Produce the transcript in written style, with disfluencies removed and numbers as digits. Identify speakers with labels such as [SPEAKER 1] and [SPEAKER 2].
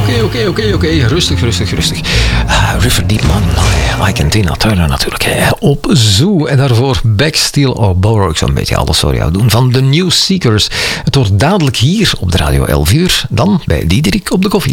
[SPEAKER 1] Oké. Rustig. River Deep Man, Ike en Tina Turner natuurlijk. Op Zoo. En daarvoor Back, Steal or Borrow. Ik zal een beetje alles voor jou doen. Van The New Seekers. Het wordt dadelijk hier op de radio 11 uur. Dan bij Diederik op de koffie.